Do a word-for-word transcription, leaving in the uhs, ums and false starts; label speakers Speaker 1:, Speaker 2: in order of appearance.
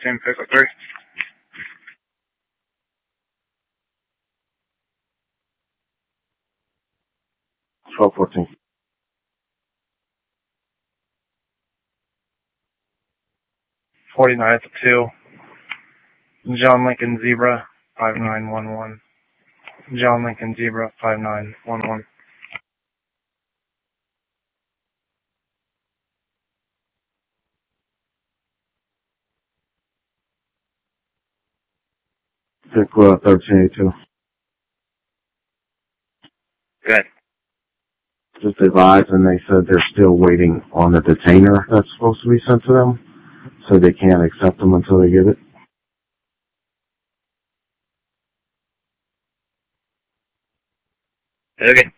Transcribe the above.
Speaker 1: fourteen, pick up three.
Speaker 2: twelve fourteen.
Speaker 1: forty-nine at the two. John Lincoln Zebra, five nine one one. John Lincoln Zebra, five nine one one.
Speaker 2: Pick uh, thirteen eighty-two.
Speaker 1: Good.
Speaker 2: Just advised, and they said they're still waiting on the detainer that's supposed to be sent to them, so they can't accept them until they get it.
Speaker 1: Okay.